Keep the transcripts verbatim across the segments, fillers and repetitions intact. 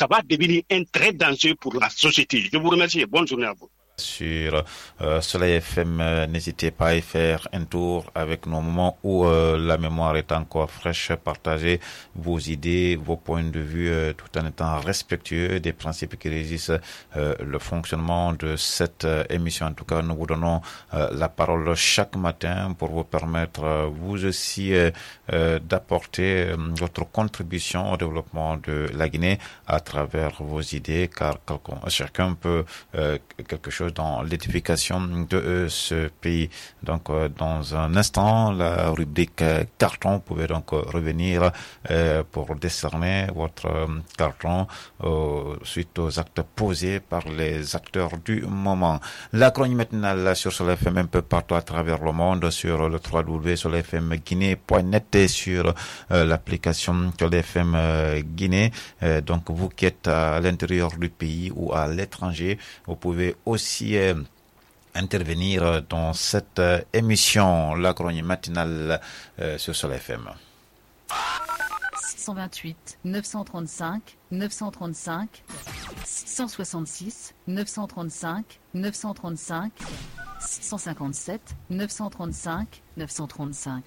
ça va devenir un très dangereux pour la société. Je vous remercie et bonne journée à vous. Sur euh, Soleil F M, euh, n'hésitez pas à y faire un tour avec nos moments où euh, la mémoire est encore fraîche. Partagez vos idées, vos points de vue, euh, tout en étant respectueux des principes qui régissent euh, le fonctionnement de cette euh, émission. En tout cas, nous vous donnons euh, la parole chaque matin pour vous permettre, euh, vous aussi, euh, euh, d'apporter euh, votre contribution au développement de la Guinée à travers vos idées, car quelqu'un, chacun peut euh, quelque chose dans l'édification de euh, ce pays. Donc, euh, dans un instant, la rubrique euh, carton, vous pouvez donc euh, revenir euh, pour décerner votre euh, carton euh, suite aux actes posés par les acteurs du moment. La chronique matinale sur Soleil F M un peu partout à travers le monde, sur le w w w point soleil f m guinée point net et sur euh, l'application Soleil F M euh, Guinée. Euh, donc, vous qui êtes à l'intérieur du pays ou à l'étranger, vous pouvez aussi euh, intervenir dans cette euh, émission, la chronique matinale euh, sur Soleil F M. cent vingt-huit, neuf cent trente-cinq, neuf cent trente-cinq, cent soixante-six, neuf cent trente-cinq, neuf cent trente-cinq, cent cinquante-sept, neuf cent trente-cinq, neuf cent trente-cinq.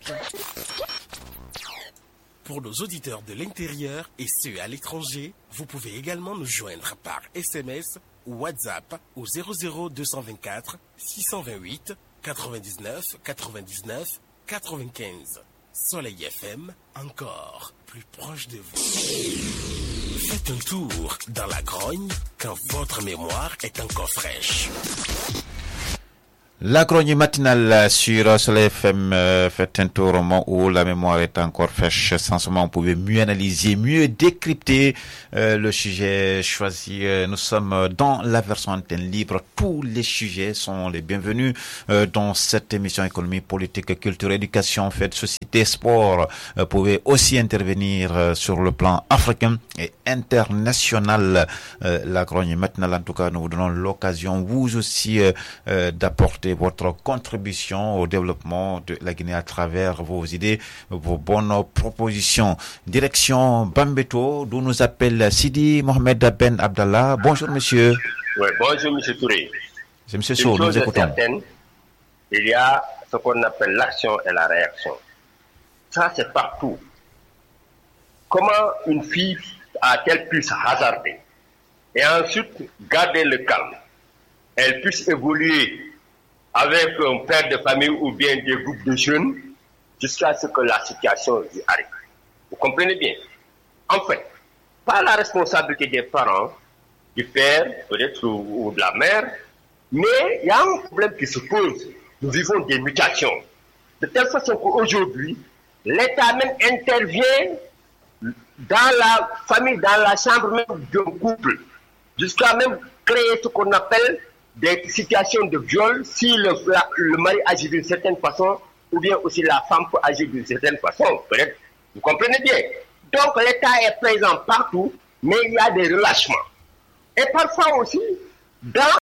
Pour nos auditeurs de l'intérieur et ceux à l'étranger, vous pouvez également nous joindre par S M S ou WhatsApp au zéro zéro deux cent vingt-quatre six cent vingt-huit quatre-vingt-dix-neuf quatre-vingt-dix-neuf quatre-vingt-quinze. Soleil F M, encore plus proche de vous. Faites un tour dans la grogne quand votre mémoire est encore fraîche. La chronique matinale sur Soleil F M euh, fait un tour au moment où la mémoire est encore fraîche. Sans ce moment, on pouvait mieux analyser, mieux décrypter euh, le sujet choisi. Nous sommes dans la version antenne libre. Tous les sujets sont les bienvenus euh, dans cette émission économie, politique, culture, éducation, fête, société, sport. Euh, vous pouvez aussi intervenir euh, sur le plan africain et international. Euh, la chronique matinale, en tout cas, nous vous donnons l'occasion, vous aussi, euh, euh, d'apporter votre contribution au développement de la Guinée à travers vos idées, vos bonnes propositions. Direction Bambeto, d'où nous appelle Sidi Mohamed Ben Abdallah. Bonjour monsieur. Oui, bonjour monsieur Touré. C'est monsieur Sow, nous écoutons. Certaine, il y a ce qu'on appelle l'action et la réaction. Ça, c'est partout. Comment une fille a-t-elle pu se hasarder et ensuite garder le calme? Elle puisse évoluer avec un père de famille ou bien des groupes de jeunes jusqu'à ce que la situation lui arrive. Vous comprenez bien? En fait, pas la responsabilité des parents, du père, peut-être, ou, ou de la mère, mais il y a un problème qui se pose. Nous vivons des mutations. De telle façon qu'aujourd'hui, l'État même intervient dans la famille, dans la chambre même d'un couple, jusqu'à même créer ce qu'on appelle des situations de viol si le, la, le mari agit d'une certaine façon ou bien aussi la femme peut agir d'une certaine façon. Peut-être, vous comprenez bien. Donc l'État est présent partout, mais il y a des relâchements. Et parfois aussi, dans